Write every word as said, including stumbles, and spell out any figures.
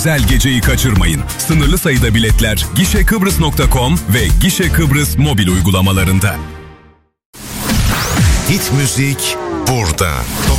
özel geceyi kaçırmayın. Sınırlı sayıda biletler gişekıbrıs nokta com ve Gişe Kıbrıs mobil uygulamalarında. Hit müzik burada.